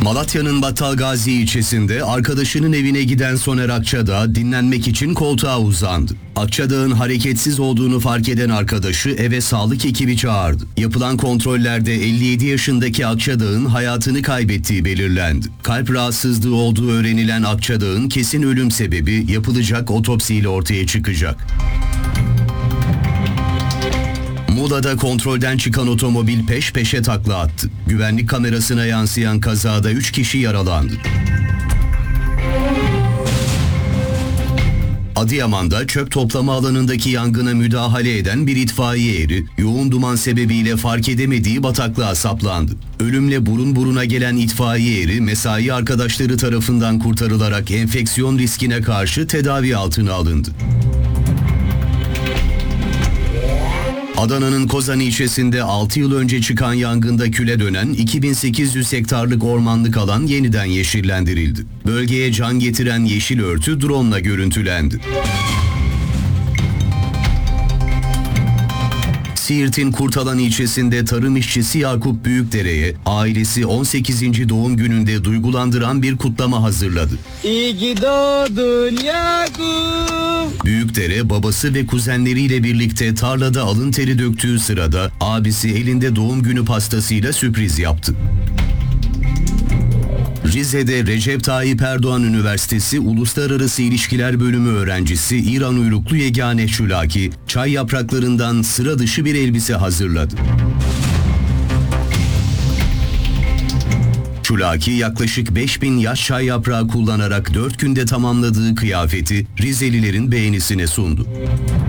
Malatya'nın Battalgazi ilçesinde arkadaşının evine giden Soner Akçadağ dinlenmek için koltuğa uzandı. Akçadağ'ın hareketsiz olduğunu fark eden arkadaşı eve sağlık ekibi çağırdı. Yapılan kontrollerde 57 yaşındaki Akçadağ'ın hayatını kaybettiği belirlendi. Kalp rahatsızlığı olduğu öğrenilen Akçadağ'ın kesin ölüm sebebi yapılacak otopsiyle ortaya çıkacak. Muğla'da kontrolden çıkan otomobil peş peşe takla attı. Güvenlik kamerasına yansıyan kazada 3 kişi yaralandı. Adıyaman'da çöp toplama alanındaki yangına müdahale eden bir itfaiye eri, yoğun duman sebebiyle fark edemediği bataklığa saplandı. Ölümle burun buruna gelen itfaiye eri, mesai arkadaşları tarafından kurtarılarak enfeksiyon riskine karşı tedavi altına alındı. Adana'nın Kozan ilçesinde 6 yıl önce çıkan yangında küle dönen 2800 hektarlık ormanlık alan yeniden yeşillendirildi. Bölgeye can getiren yeşil örtü drone'la görüntülendi. Siirt'in Kurtalan ilçesinde tarım işçisi Yakup Büyükdere'ye ailesi 18. doğum gününde duygulandıran bir kutlama hazırladı. İyi ki doğdun Yakup. Büyükdere babası ve kuzenleriyle birlikte tarlada alın teri döktüğü sırada abisi elinde doğum günü pastasıyla sürpriz yaptı. Rize'de Recep Tayyip Erdoğan Üniversitesi Uluslararası İlişkiler Bölümü öğrencisi İran uyruklu Yegane Çulaki, çay yapraklarından sıra dışı bir elbise hazırladı. Çulaki yaklaşık 5000 yaş çay yaprağı kullanarak 4 günde tamamladığı kıyafeti Rizelilerin beğenisine sundu.